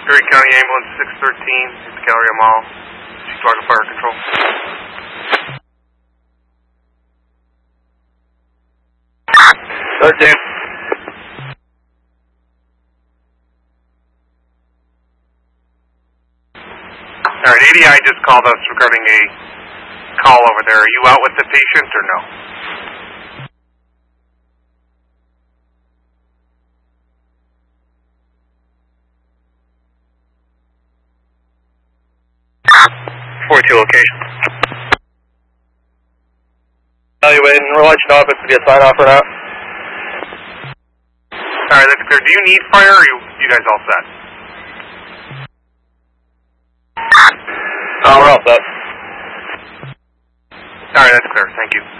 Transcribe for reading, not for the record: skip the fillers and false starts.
Erie County Ambulance 613, it's Galleria Mall, Chicago Fire Control. 13. Alright, ADI just called us regarding a call over there. Are you out with the patient or no? Location. Evaluating, we're letting you know if it's to be a sign off or not. Alright, that's clear. Do you need fire or are you guys all set? We're all set. Alright, that's clear. Thank you.